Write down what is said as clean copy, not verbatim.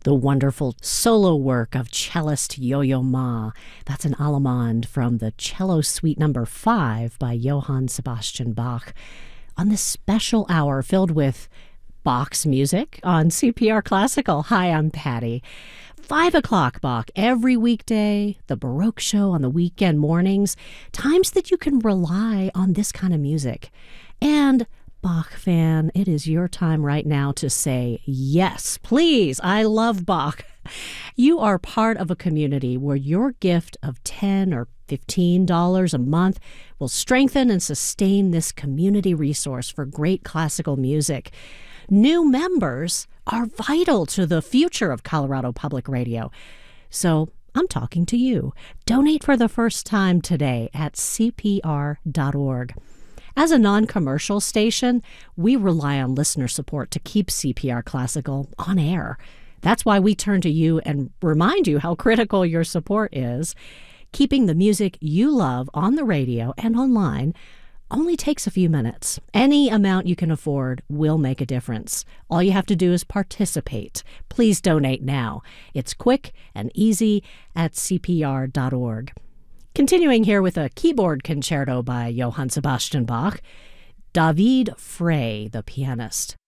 the wonderful solo work of cellist Yo-Yo Ma. That's an allemande from the Cello Suite Number 5 by Johann Sebastian Bach. On this special hour filled with Bach's music on CPR Classical. Hi, I'm Patty. 5 o'clock Bach every weekday, the Baroque Show on the weekend mornings, times that you can rely on this kind of music. And Bach fan, it is your time right now to say, yes, please, I love Bach. You are part of a community where your gift of $10 or $15 a month will strengthen and sustain this community resource for great classical music. New members are vital to the future of Colorado Public Radio. So I'm talking to you. Donate for the first time today at CPR.org. As a non-commercial station, we rely on listener support to keep CPR Classical on air. That's why we turn to you and remind you how critical your support is. Keeping the music you love on the radio and online only takes a few minutes. Any amount you can afford will make a difference. All you have to do is participate. Please donate now. It's quick and easy at CPR.org. Continuing here with a keyboard concerto by Johann Sebastian Bach, David Frey, the pianist.